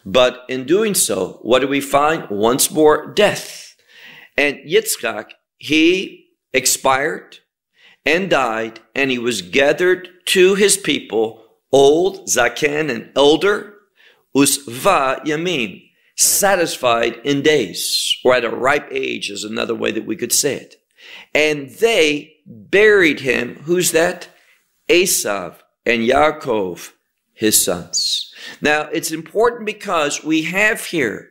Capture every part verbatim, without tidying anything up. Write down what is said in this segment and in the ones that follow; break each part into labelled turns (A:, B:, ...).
A: But in doing so, what do we find? Once more, death. And Yitzchak, he expired and died, and he was gathered to his people, old, zaken, and elder, usva yamin, satisfied in days, or at a ripe age is another way that we could say it. And they buried him. Who's that? Esav and Yaakov, his sons. Now, it's important because we have here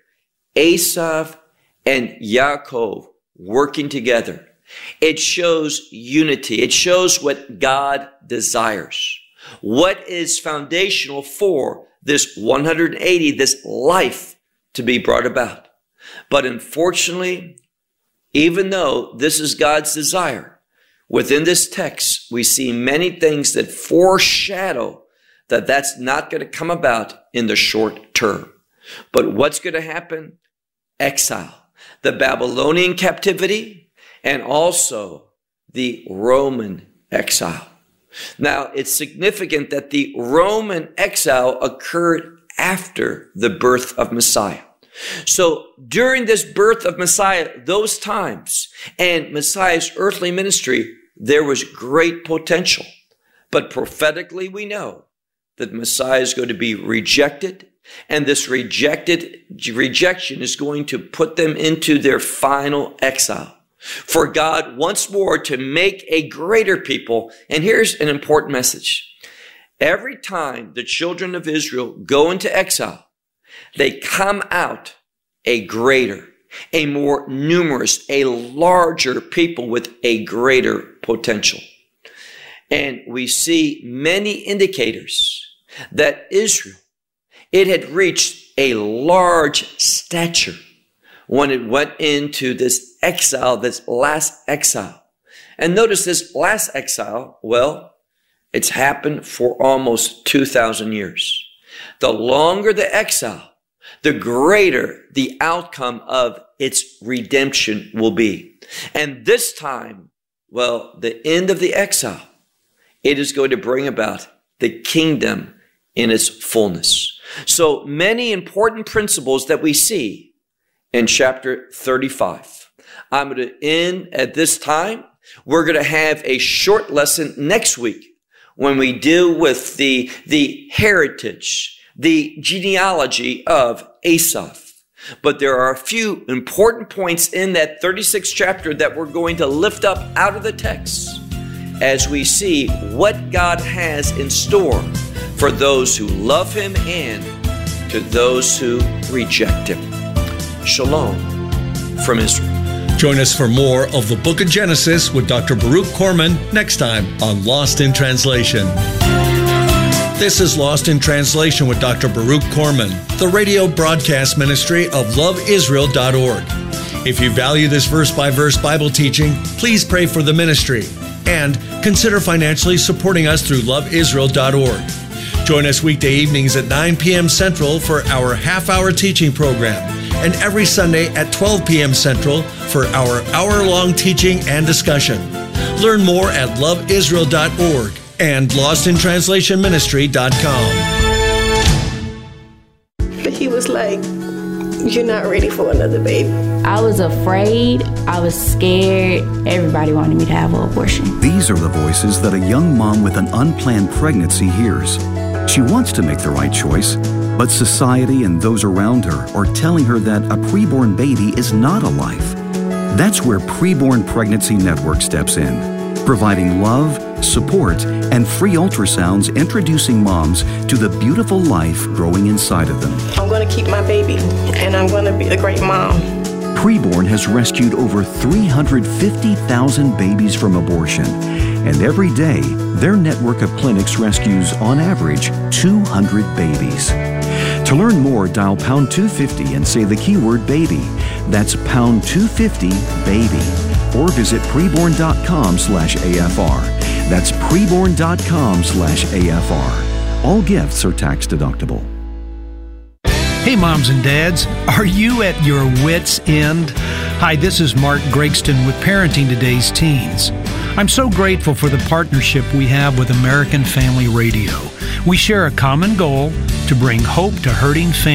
A: Esav and Yaakov working together. It shows unity. It shows what God desires. What is foundational for this one hundred eighty, this life to be brought about. But unfortunately, even though this is God's desire, within this text, we see many things that foreshadow that that's not going to come about in the short term. But what's going to happen? Exile, the Babylonian captivity, and also the Roman exile. Now, it's significant that the Roman exile occurred after the birth of Messiah. So during this birth of Messiah, those times, and Messiah's earthly ministry, there was great potential. But prophetically, we know that Messiah is going to be rejected, and this rejected rejection is going to put them into their final exile. For God once more to make a greater people. And here's an important message. Every time the children of Israel go into exile, they come out a greater, a more numerous, a larger people with a greater potential. And we see many indicators that Israel, it had reached a large stature when it went into this exile, this last exile. And notice this last exile, well, it's happened for almost two thousand years. The longer the exile, the greater the outcome of its redemption will be. And this time, well, the end of the exile, it is going to bring about the kingdom in its fullness. So many important principles that we see in chapter thirty-five. I'm going to end at this time. We're going to have a short lesson next week when we deal with the, the heritage, the genealogy of Asaph. But there are a few important points in that thirty-sixth chapter that we're going to lift up out of the text as we see what God has in store for those who love him and to those who reject him. Shalom from Israel.
B: Join us for more of the Book of Genesis with Doctor Baruch Korman next time on Lost in Translation. This is Lost in Translation with Doctor Baruch Korman, the radio broadcast ministry of love israel dot org. If you value this verse-by-verse Bible teaching, please pray for the ministry and consider financially supporting us through love israel dot org. Join us weekday evenings at nine p.m. Central for our half-hour teaching program, and every Sunday at twelve p.m. Central for our hour-long teaching and discussion. Learn more at love israel dot org and lost in translation ministry dot com.
C: But he was like, you're not ready for another baby.
D: I was afraid. I was scared. Everybody wanted me to have an abortion.
E: These are the voices that a young mom with an unplanned pregnancy hears. She wants to make the right choice, but society and those around her are telling her that a preborn baby is not a life. That's where Preborn Pregnancy Network steps in, providing love, support, and free ultrasounds introducing moms to the beautiful life growing inside of them.
C: I'm going to keep my baby, and I'm going to be a great mom.
E: Preborn has rescued over three hundred fifty thousand babies from abortion, and every day, their network of clinics rescues, on average, two hundred babies. To learn more, dial pound two fifty and say the keyword baby. That's pound two fifty baby. Or visit preborn.com slash AFR. That's preborn.com slash AFR. All gifts are tax deductible.
F: Hey, moms and dads, are you at your wit's end? Hi, this is Mark Gregston with Parenting Today's Teens. I'm so grateful for the partnership we have with American Family Radio. We share a common goal to bring hope to hurting families.